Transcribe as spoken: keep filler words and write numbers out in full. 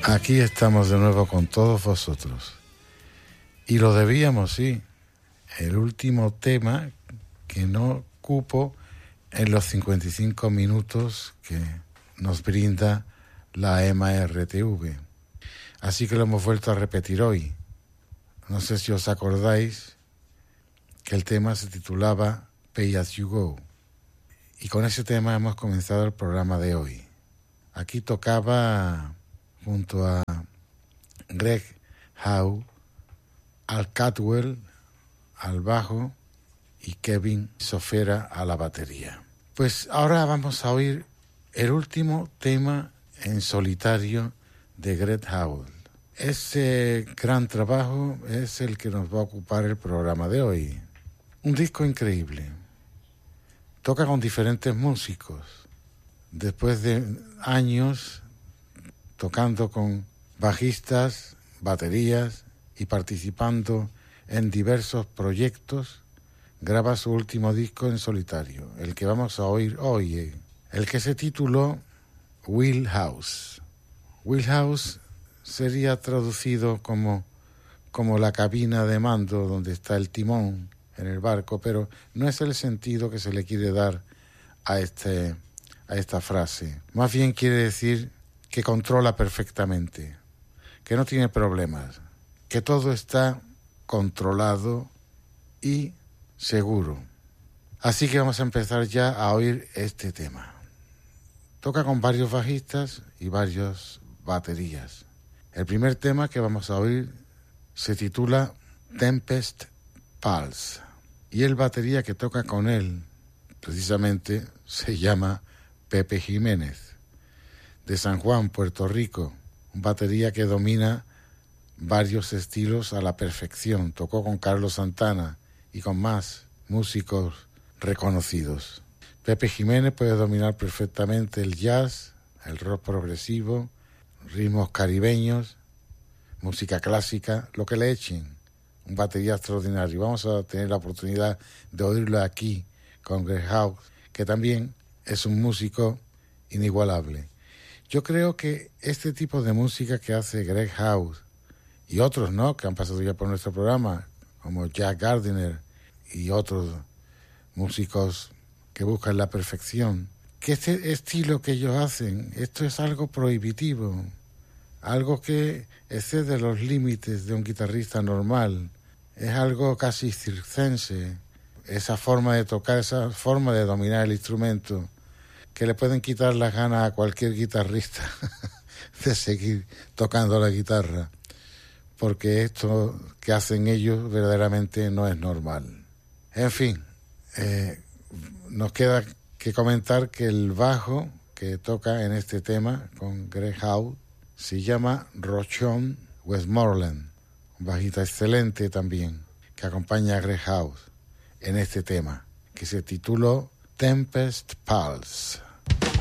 Aquí estamos de nuevo con todos vosotros. Y lo debíamos, sí. El último tema que no cupo en los cincuenta y cinco minutos que nos brinda la M R T V. Así que lo hemos vuelto a repetir hoy. No sé si os acordáis que el tema se titulaba Pay As You Go. Y con ese tema hemos comenzado el programa de hoy. Aquí tocaba junto a Greg Howe, Al Catwell al bajo y Kevin Sofera a la batería. Pues ahora vamos a oír el último tema en solitario de Greg Howe. Ese gran trabajo es el que nos va a ocupar el programa de hoy. Un disco increíble. Toca con diferentes músicos. Después de años tocando con bajistas, baterías y participando en diversos proyectos, graba su último disco en solitario, el que vamos a oír hoy, el que se tituló Wheelhouse. Wheelhouse sería traducido como, como la cabina de mando donde está el timón en el barco, pero no es el sentido que se le quiere dar a, este, a esta frase. Más bien quiere decir que controla perfectamente, que no tiene problemas, que todo está controlado y seguro. Así que vamos a empezar ya a oír este tema. Toca con varios bajistas y varias baterías. El primer tema que vamos a oír se titula Tempest Pulse y el batería que toca con él precisamente se llama Pepe Jiménez, de San Juan, Puerto Rico, un batería que domina varios estilos a la perfección. Tocó con Carlos Santana y con más músicos reconocidos. Pepe Jiménez puede dominar perfectamente el jazz, el rock progresivo, ritmos caribeños, música clásica, lo que le echen. Un batería extraordinario. Vamos a tener la oportunidad de oírlo aquí con Greg Howe, que también es un músico inigualable. Yo creo que este tipo de música que hace Greg Howe y otros, ¿no?, que han pasado ya por nuestro programa, como Jack Gardiner y otros músicos que buscan la perfección, que este estilo que ellos hacen, esto es algo prohibitivo, algo que excede los límites de un guitarrista normal, es algo casi circense, esa forma de tocar, esa forma de dominar el instrumento, que le pueden quitar las ganas a cualquier guitarrista de seguir tocando la guitarra, porque esto que hacen ellos verdaderamente no es normal. En fin, eh, nos queda que comentar que el bajo que toca en este tema con Greg Howe se llama Rochon Westmoreland, un bajista excelente también, que acompaña a Greg Howe en este tema, que se tituló Tempest Pulse.